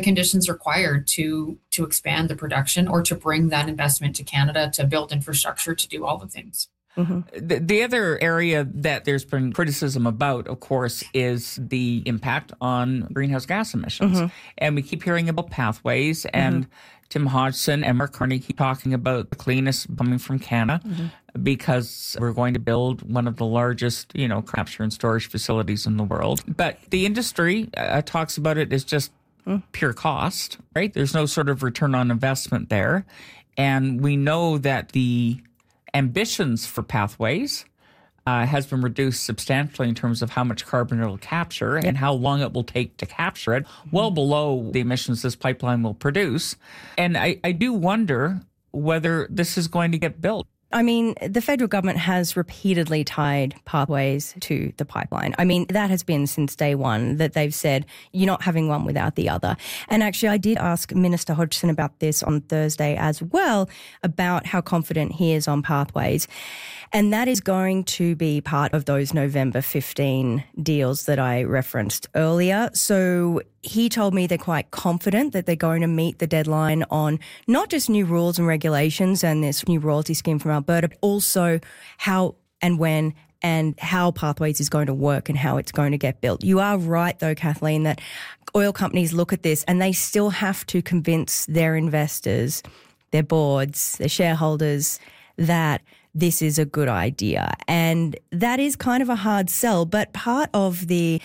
conditions required to expand the production or to bring that investment to Canada to build infrastructure to do all the things. Mm-hmm. The other area that there's been criticism about, of course, is the impact on greenhouse gas emissions. Mm-hmm. And we keep hearing about pathways, and Tim Hodgson and Mark Carney keep talking about the cleanest coming from Canada because we're going to build one of the largest, capture and storage facilities in the world. But the industry talks about it as just pure cost, right? There's no sort of return on investment there. And we know that the ambitions for pathways has been reduced substantially in terms of how much carbon it will capture and how long it will take to capture it, well below the emissions this pipeline will produce. And I do wonder whether this is going to get built. I mean, the federal government has repeatedly tied pathways to the pipeline. I mean, that has been since day one, that they've said you're not having one without the other. And actually, I did ask Minister Hodgson about this on Thursday as well, about how confident he is on pathways. And that is going to be part of those November 15 deals that I referenced earlier. So he told me they're quite confident that they're going to meet the deadline on not just new rules and regulations and this new royalty scheme from Alberta, but also how and when and how Pathways is going to work and how it's going to get built. You are right, though, Kathleen, that oil companies look at this and they still have to convince their investors, their boards, their shareholders that this is a good idea. And that is kind of a hard sell, but part of the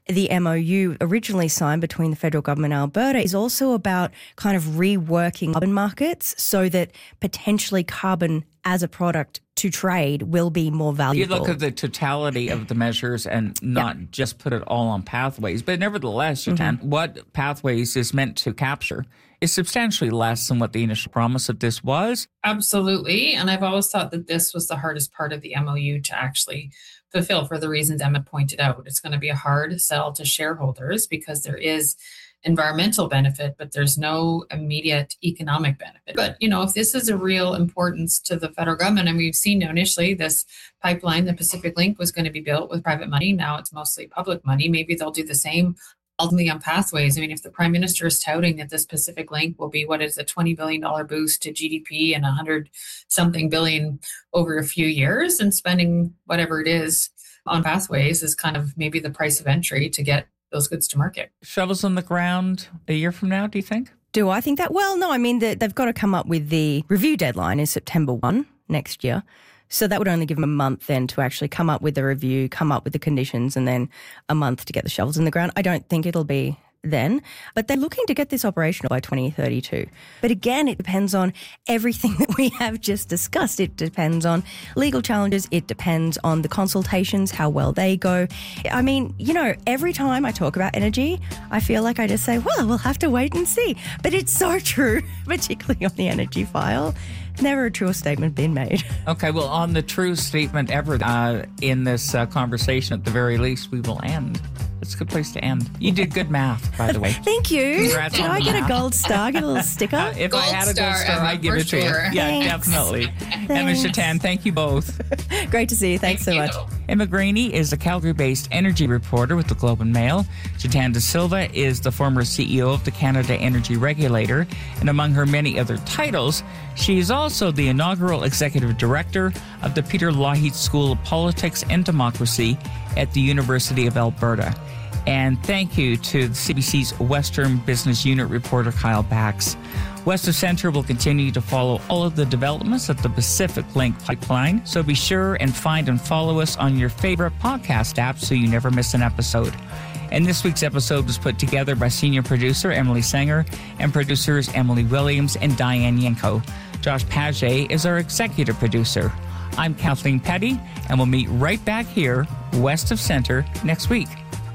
MOU originally signed between the federal government and Alberta is also about kind of reworking carbon markets so that potentially carbon as a product to trade will be more valuable. You look at the totality of the measures and not just put it all on pathways. But nevertheless, what pathways is meant to capture is substantially less than what the initial promise of this was. Absolutely. And I've always thought that this was the hardest part of the MOU to actually fulfill for the reasons Emma pointed out. It's going to be a hard sell to shareholders because there is environmental benefit, but there's no immediate economic benefit. But, if this is a real importance to the federal government, and we've seen initially this pipeline, the Pacific Link, was going to be built with private money. Now it's mostly public money. Maybe they'll do the same ultimately on pathways. I mean, if the Prime Minister is touting that this Pacific Link will be a $20 billion boost to GDP and 100-something billion over a few years, and spending whatever it is on pathways is kind of maybe the price of entry to get those goods to market. Shovels on the ground a year from now, do you think? Do I think that? Well, no, I mean, they've got to come up with the review deadline is September 1 next year. So that would only give them a month then to actually come up with the review, come up with the conditions, and then a month to get the shovels in the ground. I don't think it'll be then, but they're looking to get this operational by 2032. But again, it depends on everything that we have just discussed. It depends on legal challenges. It depends on the consultations, how well they go. I mean, every time I talk about energy, I feel like I just say, well, we'll have to wait and see. But it's so true, particularly on the energy file. Never a truer statement been made. Okay, well, on the truest statement ever in this conversation, at the very least, we will end. It's a good place to end. You did good math, by the way. Thank you. Congrats. Did I get a gold star? Get a little sticker? If gold I had a gold star, star, I'd give it to you. Yeah, Thanks. definitely. Emma Shatan, thank you both. Great to see you. Thanks so much. Emma Graney is a Calgary-based energy reporter with the Globe and Mail. Shatan De Silva is the former CEO of the Canada Energy Regulator, and among her many other titles, she is also the inaugural executive director of the Peter Lougheed School of Politics and Democracy at the University of Alberta. And thank you to the CBC's Western Business Unit reporter, Kyle Bax. West of Centre will continue to follow all of the developments of the Pacific Link pipeline, so be sure and find and follow us on your favorite podcast app so you never miss an episode. And this week's episode was put together by senior producer Emily Sanger and producers Emily Williams and Diane Yanko. Josh Paget is our executive producer. I'm Kathleen Petty, and we'll meet right back here, West of Centre, next week.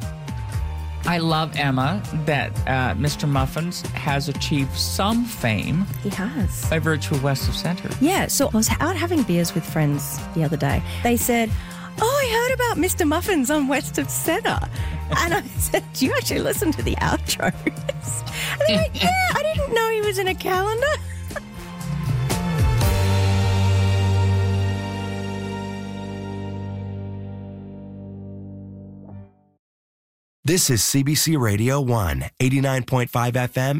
I love, Emma, that Mr. Muffins has achieved some fame. He has. By virtue of West of Centre. Yeah, so I was out having beers with friends the other day. They said, I heard about Mr. Muffins on West of Centre. And I said, do you actually listen to the outros? And they're like, yeah, I didn't know he was in a calendar. This is CBC Radio 1, 89.5 FM